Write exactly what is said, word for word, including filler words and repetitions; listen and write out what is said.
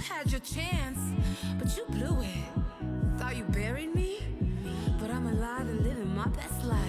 had your chance, but you blew it. Thought you buried me, but I'm alive and living my best life.